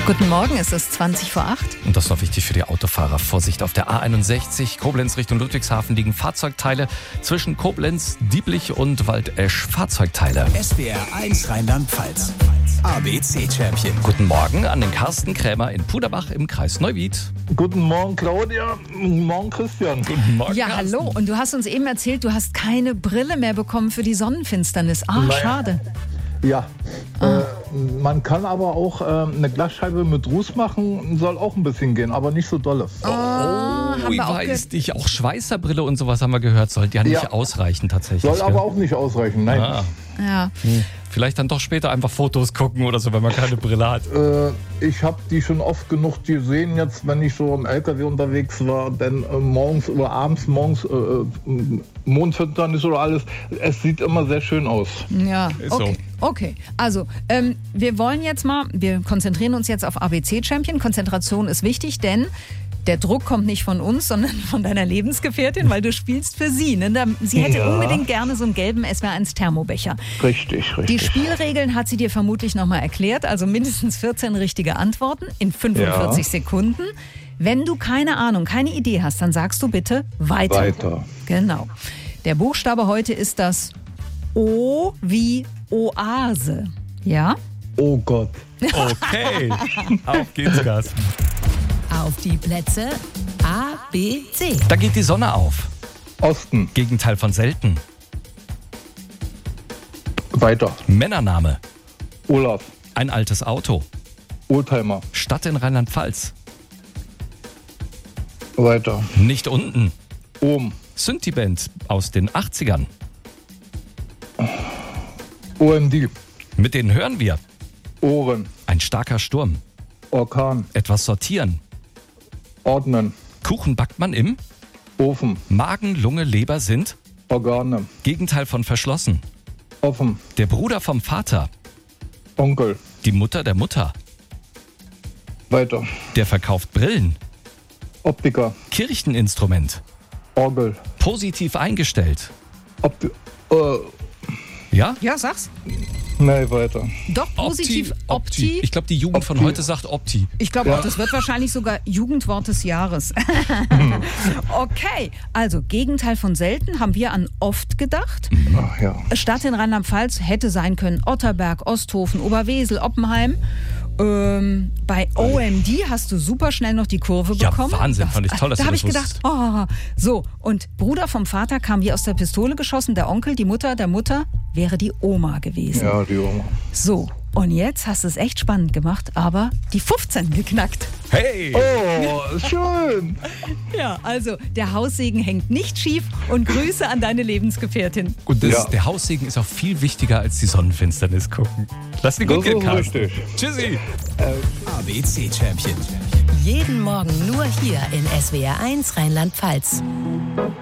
Guten Morgen, es ist 20 vor 8. Und das ist noch wichtig für die Autofahrer. Vorsicht, auf der A61 Koblenz Richtung Ludwigshafen liegen Fahrzeugteile. Zwischen Koblenz, Dieblich und Waldesch Fahrzeugteile. SWR 1 Rheinland-Pfalz. ABC-Champion. Guten Morgen an den Carsten Krämer in Puderbach im Kreis Neuwied. Guten Morgen, Claudia. Guten Morgen, Christian. Guten Morgen, Ja, Carsten. hallo. Und du hast uns eben erzählt, du hast keine Brille mehr bekommen für die Sonnenfinsternis. Naja. Schade. Ja, man kann aber auch eine Glasscheibe mit Ruß machen, soll auch ein bisschen gehen, aber nicht so dolle. Haben Ich wir auch weiß nicht, auch Schweißerbrille und sowas haben wir gehört, soll ja nicht Ja. ausreichen tatsächlich. Soll aber gell? auch nicht ausreichen, nein. Ja. Vielleicht dann doch später einfach Fotos gucken oder so, wenn man keine Brille hat. Ich habe die schon oft genug gesehen jetzt, wenn ich so im LKW unterwegs war, denn morgens oder abends, Mondfinsternis oder alles, es sieht immer sehr schön aus. Ja, Ist okay. so. Okay, also wir konzentrieren uns jetzt auf ABC-Champion. Konzentration ist wichtig, denn der Druck kommt nicht von uns, sondern von deiner Lebensgefährtin, weil du spielst für sie. Ne? Sie hätte Ja. unbedingt gerne so einen gelben SWR1 Thermobecher. Richtig. Die Spielregeln hat sie dir vermutlich nochmal erklärt, also mindestens 14 richtige Antworten in 45 Sekunden. Wenn du keine Ahnung, keine Idee hast, dann sagst du bitte weiter. Weiter. Genau. Der Buchstabe heute ist das O wie Oase. Ja? Oh Gott. Okay, auf geht's, Carsten. Auf die Plätze A, B, C. Da geht die Sonne auf. Osten. Gegenteil von selten. Weiter. Männername. Olaf. Ein altes Auto. Oldtimer. Stadt in Rheinland-Pfalz. Weiter. Nicht unten. Ohm. Synthie-Band aus den 80ern. OMD. Mit denen hören wir. Ohren. Ein starker Sturm. Orkan. Etwas sortieren. Ordnen. Kuchen backt man im. Ofen. Magen, Lunge, Leber sind. Organe. Gegenteil von verschlossen. Offen. Der Bruder vom Vater. Onkel. Die Mutter der Mutter. Weiter. Der verkauft Brillen. Optiker. Kircheninstrument. Orgel. Positiv eingestellt. Ja? Ja, sag's. Nee, weiter. Doch, positiv Opti. Ich glaube, die Jugend von Opti. heute sagt Opti. Ich glaube auch, das wird wahrscheinlich sogar Jugendwort des Jahres. Okay, also Gegenteil von selten haben wir an oft gedacht. Ach ja. Stadt in Rheinland-Pfalz hätte sein können Otterberg, Osthofen, Oberwesel, Oppenheim. Bei OMD hast du super schnell noch die Kurve Ja, bekommen. Wahnsinn, fand ich toll, dass da du habe das ich gedacht, so. Und Bruder vom Vater kam wie aus der Pistole geschossen. Der Onkel, die Mutter der Mutter wäre die Oma gewesen. Ja, die Oma. So, und jetzt hast du es echt spannend gemacht, aber die 15 geknackt. Hey! Oh, schön. Ja, also der Haussegen hängt nicht schief und Grüße an deine Lebensgefährtin. Und Ja. der Haussegen ist auch viel wichtiger als die Sonnenfinsternis gucken. Lass dir gut Das gehen, ist Carsten. richtig. Tschüssi! ABC-Champion. Jeden Morgen nur hier in SWR 1 Rheinland-Pfalz.